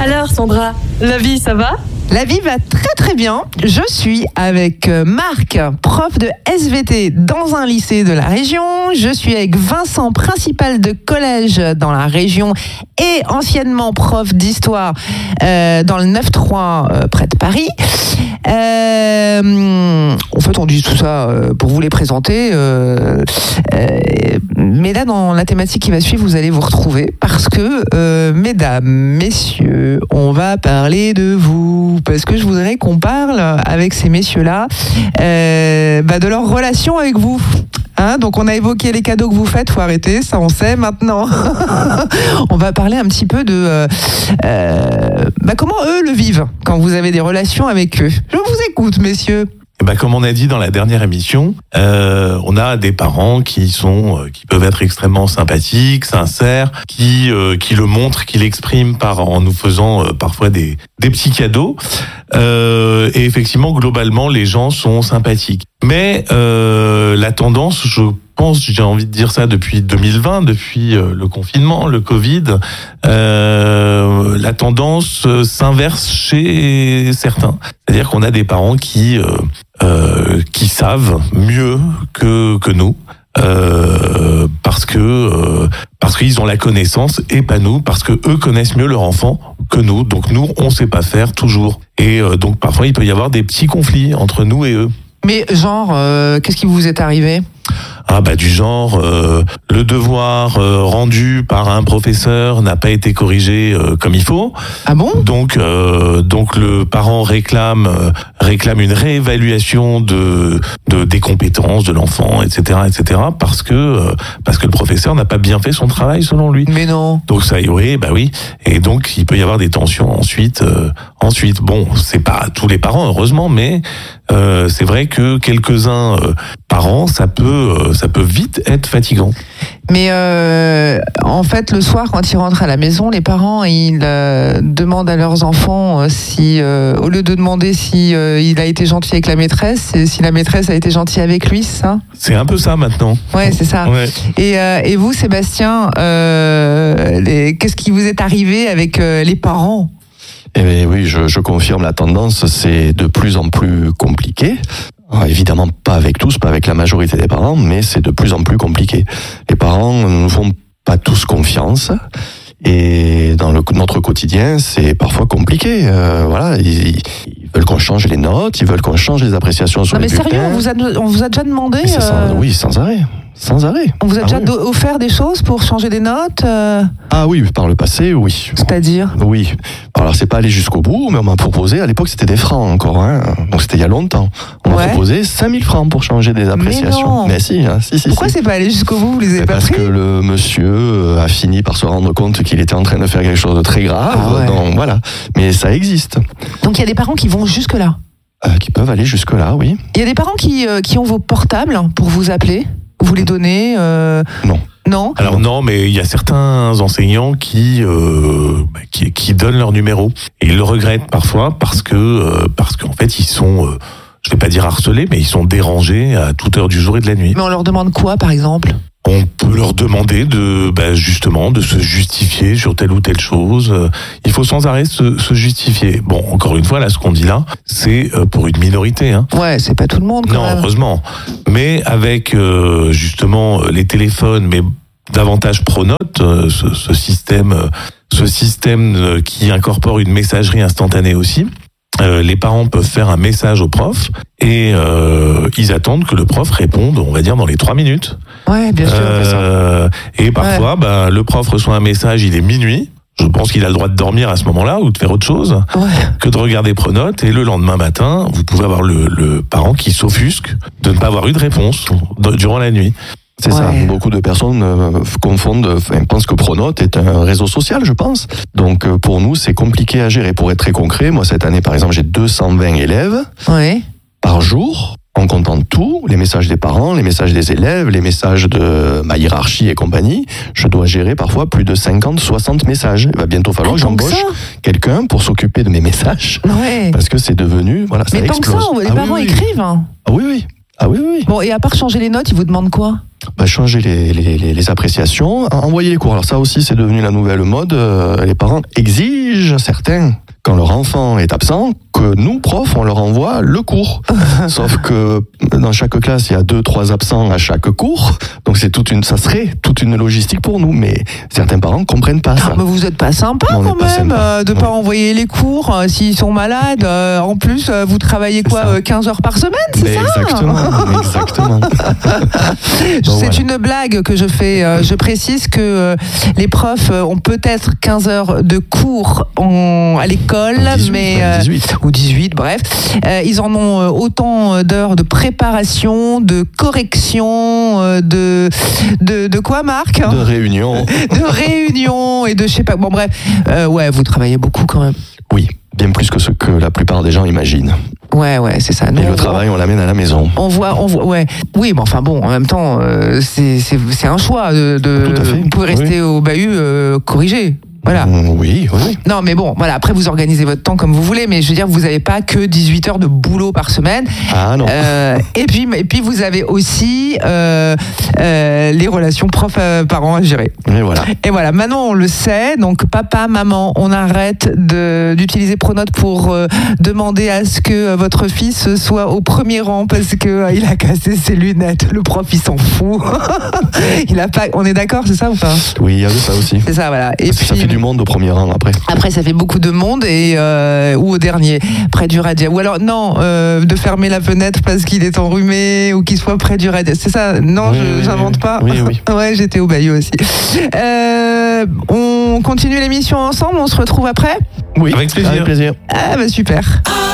Alors Sandra, la vie ça va ? La vie va très très bien. Je suis avec Marc, prof de SVT dans un lycée de la région. Je suis avec Vincent, principal de collège dans la région et anciennement prof d'histoire dans le 9-3 près de Paris. En fait, on dit tout ça pour vous les présenter. Mais là, dans la thématique qui va suivre, vous allez vous retrouver parce que, mesdames, messieurs, on va parler de vous. Parce que je voudrais qu'on parle avec ces messieurs-là de leur relation avec vous. Hein, donc on a évoqué les cadeaux que vous faites, faut arrêter, ça on sait maintenant. On va parler un petit peu de comment eux le vivent quand vous avez des relations avec eux. Je vous écoute, messieurs. Comme on a dit dans la dernière émission, on a des parents qui peuvent être extrêmement sympathiques, sincères, qui le montrent, qui l'expriment en nous faisant parfois des petits cadeaux. Et effectivement, globalement, les gens sont sympathiques. Mais la tendance, j'ai envie de dire ça depuis 2020, depuis le confinement, le Covid, la tendance s'inverse chez certains. C'est-à-dire qu'on a des parents qui savent mieux que nous. Parce qu'ils ont la connaissance et pas nous, parce que eux connaissent mieux leur enfant que nous. Donc nous, on sait pas faire toujours. Et donc parfois, il peut y avoir des petits conflits entre nous et eux. Mais genre, qu'est-ce qui vous est arrivé ? Du genre, le devoir rendu par un professeur n'a pas été corrigé comme il faut. Ah bon ? Donc le parent réclame une réévaluation des compétences de l'enfant, etc., parce que le professeur n'a pas bien fait son travail selon lui. Mais non. Donc ça, oui. Et donc il peut y avoir des tensions ensuite. Bon, c'est pas tous les parents heureusement, mais c'est vrai que quelques-uns parents, ça peut vite être fatigant. Mais en fait, le soir, quand ils rentrent à la maison, les parents, ils demandent à leurs enfants si, au lieu de demander si il a été gentil avec la maîtresse, et si la maîtresse a été gentille avec lui, c'est ça ? C'est un peu ça maintenant. Ouais, c'est ça. Ouais. Et vous, Sébastien, qu'est-ce qui vous est arrivé avec les parents ? Eh bien, oui, je confirme la tendance, c'est de plus en plus compliqué. Alors, évidemment, pas avec tous, pas avec la majorité des parents, mais c'est de plus en plus compliqué. Les parents ne nous font pas tous confiance. Et dans notre quotidien, c'est parfois compliqué. Ils veulent qu'on change les notes, ils veulent qu'on change les appréciations sur les bulletins. Mais sérieux, on vous a déjà demandé Oui, sans arrêt. On vous a déjà offert des choses pour changer des notes Ah oui, par le passé, oui. C'est-à-dire ? Oui. Alors, c'est pas allé jusqu'au bout, mais on m'a proposé, à l'époque, c'était des francs encore, hein. Donc, c'était il y a longtemps. On m'a proposé 5000 francs pour changer des appréciations. Mais si. Pourquoi c'est pas allé jusqu'au bout ? Vous les avez pas pris ? Parce que le monsieur a fini par se rendre compte qu'il était en train de faire quelque chose de très grave. Ah ouais. Donc, voilà. Mais ça existe. Donc, il y a des parents qui vont jusque-là ? Qui peuvent aller jusque-là, oui. Il y a des parents qui ont vos portables pour vous appeler ? Vous les donnez Non. Non ? Alors non, mais il y a certains enseignants qui donnent leur numéro et ils le regrettent parfois parce qu'en fait ils sont, je vais pas dire harcelés, mais ils sont dérangés à toute heure du jour et de la nuit. Mais on leur demande quoi, par exemple ? On peut leur demander justement de se justifier sur telle ou telle chose. Il faut sans arrêt se justifier. Bon, encore une fois, là, ce qu'on dit là, c'est pour une minorité. Hein. Ouais, c'est pas tout le monde, quand même. Non, heureusement. Mais avec justement les téléphones, mais davantage Pronote, ce système qui incorpore une messagerie instantanée aussi. Les parents peuvent faire un message au prof et ils attendent que le prof réponde, on va dire, dans les 3 minutes. Ouais, bien sûr. Et parfois, le prof reçoit un message, il est minuit. Je pense qu'il a le droit de dormir à ce moment-là ou de faire autre chose que de regarder Pronote. Et le lendemain matin, vous pouvez avoir le parent qui s'offusque de ne pas avoir eu de réponse durant la nuit. C'est ça. Beaucoup de personnes pensent que Pronote est un réseau social, je pense. Donc, pour nous, c'est compliqué à gérer. Pour être très concret, moi, cette année, par exemple, j'ai 220 élèves par jour. En comptant tout, les messages des parents, les messages des élèves, les messages de ma hiérarchie et compagnie, je dois gérer parfois plus de 50, 60 messages. Il va bientôt falloir que j'embauche quelqu'un pour s'occuper de mes messages. Ouais. Parce que c'est devenu, ça mais explose. tant que ça, les parents écrivent. Ah oui. Ah oui. Bon, et à part changer les notes, ils vous demandent quoi ? Changer les appréciations, envoyer les cours. Alors ça aussi, c'est devenu la nouvelle mode. Les parents exigent, certains, quand leur enfant est absent, que nous, profs, on leur envoie le cours. Sauf que dans chaque classe, il y a 2-3 absents à chaque cours. Donc ça serait toute une logistique pour nous. Mais certains parents ne comprennent pas ça. Mais vous n'êtes pas sympa quand même de ne pas envoyer les cours s'ils sont malades. En plus, vous travaillez quoi 15 heures par semaine, c'est ça ? Exactement. C'est une blague que je fais. Je précise que les profs ont peut-être 15 heures de cours à l'école, 18. Ou 18, bref. Ils en ont autant d'heures de préparation, de correction, de quoi, Marc ? De réunion. De réunion et de je sais pas. Bon, bref. Ouais, vous travaillez beaucoup quand même. Oui, bien plus que ce que la plupart des gens imaginent. Ouais, c'est ça. Et le travail, on l'amène à la maison. On voit, ouais. Oui, mais enfin bon, en même temps, c'est un choix vous pouvez rester au bahut, corriger. Voilà. Oui. Non, mais bon, voilà. Après, vous organisez votre temps comme vous voulez, mais je veux dire, vous n'avez pas que 18 heures de boulot par semaine. Ah non. Et puis, vous avez aussi les relations prof-parents à gérer. Et voilà. Maintenant, on le sait. Donc, papa, maman, on arrête d'utiliser Pronote pour demander à ce que votre fils soit au premier rang parce que il a cassé ses lunettes. Le prof, il s'en fout. On est d'accord, c'est ça ou pas ? Oui, il y a de ça aussi. C'est ça, voilà. Et puis, ça fait du monde au premier rang après. Après, ça fait beaucoup de monde ou au dernier, près du radiateur. Ou alors, non, de fermer la fenêtre parce qu'il est enrhumé ou qu'il soit près du radiateur. C'est ça ? Non, j'invente pas. Oui. Ouais, j'étais au Bayeux aussi. On continue l'émission ensemble, on se retrouve après ? Oui, avec plaisir. Ah bah super.